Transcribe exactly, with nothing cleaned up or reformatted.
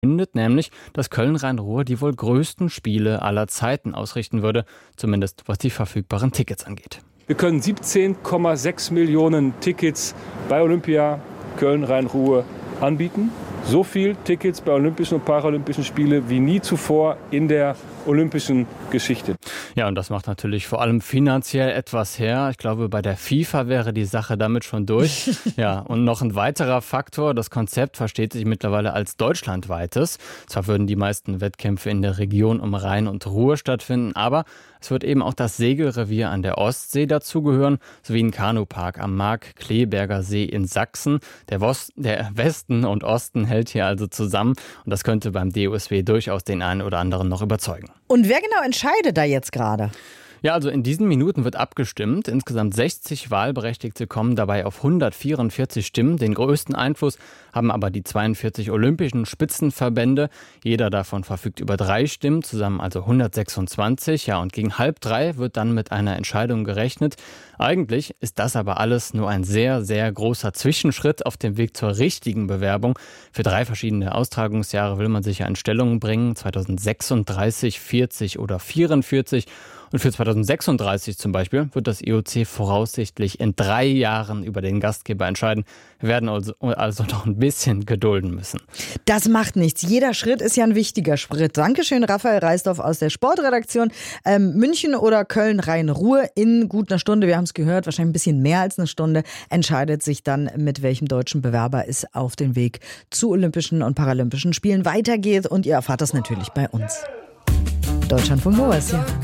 verkündet, nämlich, dass Köln-Rhein-Ruhr die wohl größten Spiele aller Zeiten ausrichten würde, zumindest was die verfügbaren Tickets angeht. Wir können siebzehn Komma sechs Millionen Tickets bei Olympia Köln-Rhein-Ruhr anbieten. So viel Tickets bei Olympischen und Paralympischen Spielen wie nie zuvor in der olympischen Geschichte. Ja, und das macht natürlich vor allem finanziell etwas her. Ich glaube, bei der FIFA wäre die Sache damit schon durch. Ja, und noch ein weiterer Faktor, das Konzept versteht sich mittlerweile als deutschlandweites. Zwar würden die meisten Wettkämpfe in der Region um Rhein und Ruhr stattfinden, aber es wird eben auch das Segelrevier an der Ostsee dazugehören, sowie ein Kanupark am Mark-Kleberger See in Sachsen. Der, Wos- der Westen und Osten hält hier also zusammen und das könnte beim D O S B durchaus den einen oder anderen noch überzeugen. Und wer genau entscheidet da jetzt gerade? Ja, also in diesen Minuten wird abgestimmt. Insgesamt sechzig Wahlberechtigte kommen dabei auf hundertvierundvierzig Stimmen. Den größten Einfluss haben aber die zweiundvierzig olympischen Spitzenverbände. Jeder davon verfügt über drei Stimmen, zusammen also hundertsechsundzwanzig. Ja, und gegen halb drei wird dann mit einer Entscheidung gerechnet. Eigentlich ist das aber alles nur ein sehr, sehr großer Zwischenschritt auf dem Weg zur richtigen Bewerbung. Für drei verschiedene Austragungsjahre will man sich ja in Stellung bringen. zweitausendsechsunddreißig, vierzig oder vierundvierzig. Und für zweitausendsechsunddreißig zum Beispiel wird das I O C voraussichtlich in drei Jahren über den Gastgeber entscheiden. Wir werden also, also noch ein bisschen gedulden müssen. Das macht nichts. Jeder Schritt ist ja ein wichtiger Schritt. Dankeschön, Raphael Reisdorf aus der Sportredaktion. Ähm, München oder Köln-Rhein-Ruhr in gut einer Stunde, wir haben es gehört, wahrscheinlich ein bisschen mehr als eine Stunde, entscheidet sich dann, mit welchem deutschen Bewerber es auf den Weg zu Olympischen und Paralympischen Spielen weitergeht. Und ihr erfahrt das natürlich bei uns. Deutschlandfunk Nova ist hier.